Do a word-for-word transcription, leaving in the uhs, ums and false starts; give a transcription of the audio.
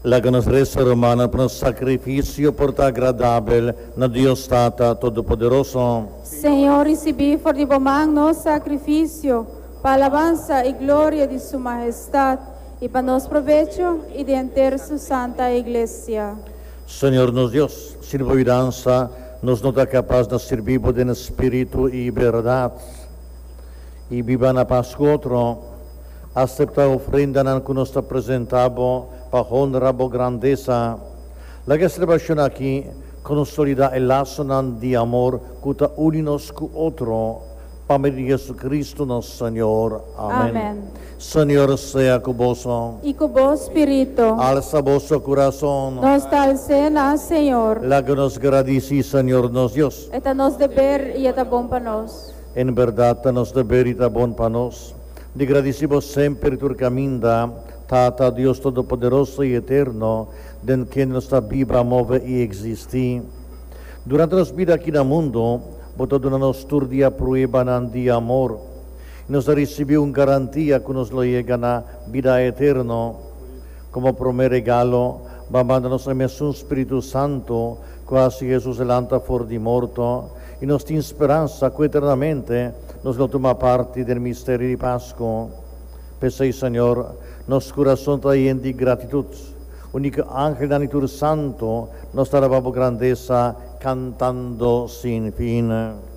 La que nos resta romana para sacrifício porta agradável na Deus Tata Todo-Poderoso. Senhor, recebi for de bomang no sacrifício, para alabanza e glória de sua majestade, e para nos provecho e de enter su santa iglesia. Senhor nos Deus, sirvoirança nos nota capaz de servir em espírito e verdade. E viva na Páscoa outro, acepta a ofrenda que nos está apresentado para honrar a grandeza. La que celebração aqui consolida el laço de amor que une-nos com outro, para meio Jesus Cristo nosso Senhor. Amém. Amém. Senhor seja convosco. E com o Espírito, Alça vosso coração. nos talcena, Senhor, La que nos gradici, Senhor nos Deus. eta nos deber e eta bom para nós. Em verdade, nos dever e bom para nós. De gradecimos sempre tu caminda, Tata Deus Todo-Poderoso e Eterno, den quem nossa vida move e existe. Durante a nossa vida aqui no mundo, botou na nossa turdia prueba de amor. Nos recebeu uma garantia que nos lo llega na vida eterna. Como primeiro regalo, manda-nos a mesmo Espírito Santo, quase Jesus elanta for de morto, e nos tem esperança que eternamente nos lo toma parte do mistério de Páscoa. Pensei, Senhor, nosso coração está de gratitude. Único ángel da Natura Santo nos dará a grandeza cantando sem fim.